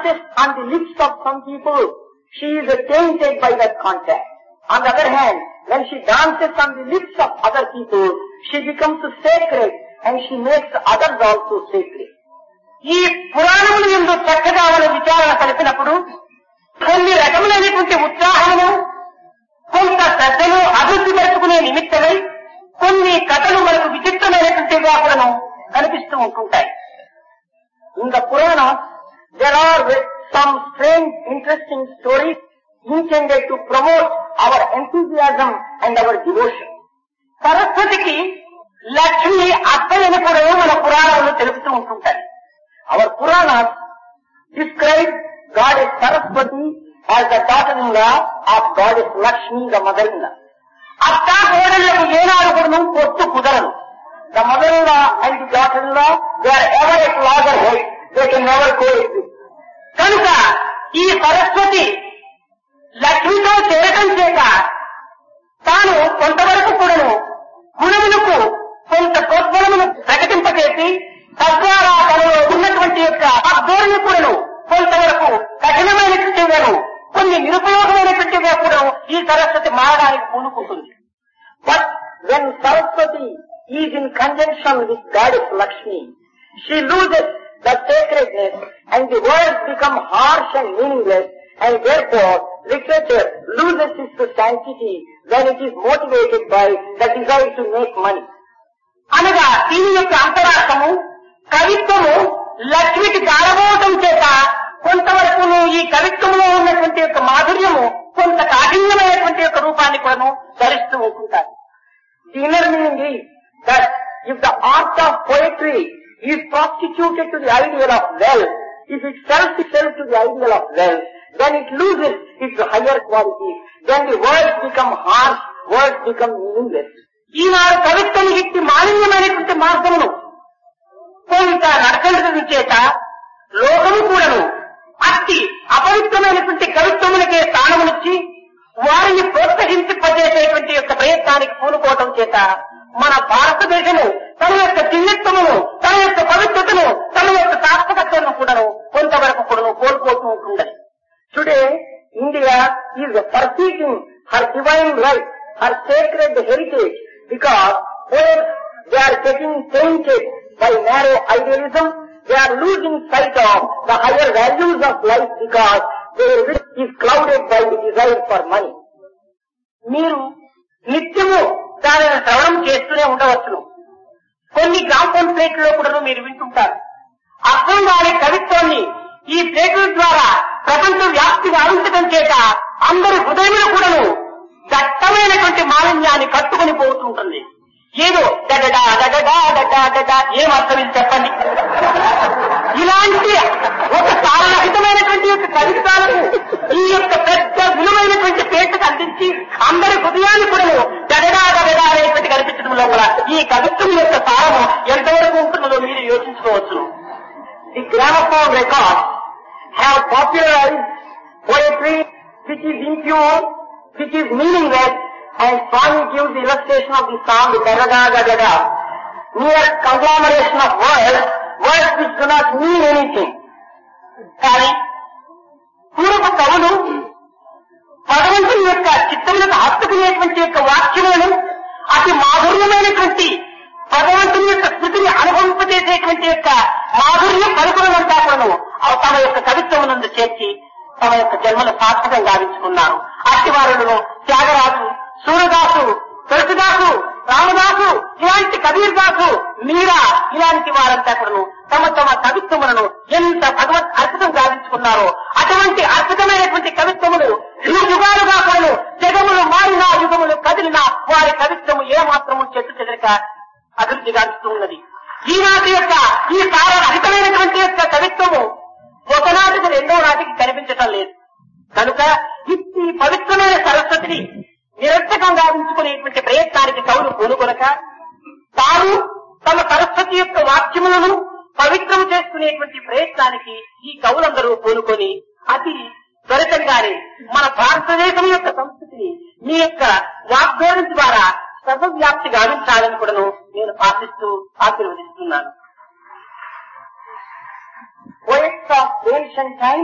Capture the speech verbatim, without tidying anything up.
dances on the lips of some people, she is tainted by that contact. On the other hand, when she dances on the lips of other people, she becomes sacred and she makes others also sacred. ఈ పురాణములు ఎందు చక్కగా మన విచారణ కలిపినప్పుడు కొన్ని రకములైనటువంటి ఉత్సాహము, కొంత శ్రద్ధను అభివృద్ధి పరుచుకునే నిమిత్తమై కొన్ని కథలు మనకు విచిత్రమైనటువంటిగా కూడా కనిపిస్తూ ఉంటుంటాయి. In the Purana, there are some strange, interesting stories intended to promote our enthusiasm and our devotion. సరస్వతికి లక్ష్మి అత్తయ్యను కూడా మన పురాణాలు తెలుపుతూ ఉంటుంటాయి. Our Puranas describe Goddess Saraswati as the daughter-in-law of Goddess Lakshmi, the mother-in-law. అత్తా కోడళ్లకు ఏనాడు కూడా పొత్తు కుదరదు. The mother-in-law and the daughter-in-law, they are ever at loggerheads. They can never coexist. కనుక ఈ సరస్వతి లక్ష్మితో చేరటం చేత తాను కొంతవరకు కూడాను గుణములకు కొంత ప్రోత్సాహమును ప్రకటింపజేసి తద్వారా తనలో ఉన్నటువంటి యొక్క అర్థోని కూడాను కొంతవరకు కఠినమైనటువంటిగాను కొన్ని నిరుపయోగమైనటువంటిగా కూడా ఈ సరస్వతి మారడానికి పూనుకుంటుంది. But when Saraswati is in conjunction with Goddess Lakshmi, she loses the sacredness and the words become harsh and meaningless, and therefore literature loses its sanctity when it is motivated by the desire to make money. అనగా దీని యొక్క అంతరార్థము కవిత్వము లక్ష్మికి దారబోవటం చేత కొంతవరకు ఈ కవిత్వంలో ఉన్నటువంటి యొక్క మాధుర్యము కొంత కాఠిన్యమైనటువంటి యొక్క రూపాన్ని కూడా ధరిస్తూ ఉంటుంటారు. The inner meaning is that if the art of poetry is prostituted to the ideal of wealth, if it sells itself to the ideal of wealth, then it loses its higher qualities. Then the words become harsh, words become meaningless. ఈనాడు కవిత్వం ఇట్టి మాలిన్యమైనటువంటి మార్గమును కొంత నడకడం చేత లోకము కూడాను అట్టి అపవిత్రమైనటువంటి కవిత్వములకే స్థానమునిచ్చి వారిని ప్రోత్సహింపజేసేటువంటి యొక్క ప్రయత్నానికి పూనుకోవటం చేత మన భారతదేశము తన యొక్క దివ్యత్వమును, తన యొక్క పవిత్రతను, తన యొక్క శాశ్వతత్వాన్ని కూడాను కొంతవరకు కూడాను కోల్పోతూ ఉంటుందని. Today India is పర్సీకింగ్ her divine right, her sacred heritage, because they are getting tainted by narrow idealism. They are losing sight of the higher values of life because their wish is clouded by the desire for money. మీరు నిత్యము దానిని శ్రవణం చేస్తూనే ఉండవచ్చును. కొన్ని gram ప్లేట్లలో కూడా మీరు వింటుంటారు. అర్థం కాని కవిత్వాన్ని ఈ ప్లేట్ల ద్వారా ప్రపంచ వ్యాప్తి గావించడం చేత అందరి హృదయంలో కూడాను దట్టమైనటువంటి మాలిన్యాన్ని కట్టుకుని పోతుంటుంది. ఏదో డడడా డడడా డడా డడా ఏం అర్థం ఇది చెప్పండి. ఇలాంటి ఒక కారణహితమైనటువంటి యొక్క కవిత్వాలను ఈ యొక్క పెద్ద విలువైనటువంటి పేటకు అందించి అందరి హృదయాన్ని కూడా డడడా డడడా అనేటువంటి కనిపించడంలో కూడా ఈ కవిత్వం యొక్క సారము ఎంతవరకు ఉంటుందో మీరు యోచించుకోవచ్చు. The gramophone records have popularised poetry which is impure, which is meaningless, and Swami gives the illustration of the song Dada Dada, mere conglomeration of words, words which do not mean anything. కానీ పూర్వ కవులు భగవంతుని యొక్క చిత్తములకు హత్తుకునేటువంటి యొక్క వాక్యములను అతి మాధుర్యమైనటువంటి భగవంతుని యొక్క స్థితిని అనుభవింపజేసేటువంటి యొక్క మాధుర్య పలుకులంతా కూడాను తమ యొక్క కవిత్వమునందు చేర్చి తమ యొక్క జన్మల సార్థకం గావించుకున్నారు. అట్టి వారులను త్యాగరాజు, సూరదాసు, తులసిదాసు, రామదాసు, ఇలాంటి కబీర్ దాసు, మీరా ఇలాంటి వారంతా కూడాను తమ తమ కవిత్వములను ఎంత భగవత్ అర్పితం గావించుకున్నారో అటువంటి అద్భుతమైనటువంటి కవిత్వములు యుగాలుగా కూడాను జగములు మారినా యుగములు కదిలినా వారి కవిత్వము ఏమాత్రము చెట్టు చెదరిక అభివృద్ధి గావిస్తున్నది. ఈనాటి యొక్క ఈ సారహితమైనటువంటి యొక్క కవిత్వము ఒకనాటికి రెండో నాటికి కనిపించటం లేదు. కనుక ఇట్టి పవిత్రమైన సరస్వతిని నిరర్థకం గావించుకునేటువంటి ప్రయత్నానికి కవులు పూనుకొనక తాను తమ సరస్వతి యొక్క వాక్యములను పవిత్రం చేసుకునేటువంటి ప్రయత్నానికి ఈ కవులందరూ పూనుకొని అతి త్వరితంగానే మన భారతదేశం యొక్క సంస్కృతిని మీ యొక్క వాగ్దానం ద్వారా సర్వవ్యాప్తి గావించాలని కూడాను నేను ఆశిస్తూ ఆశీర్వదిస్తున్నాను. Poets of ancient times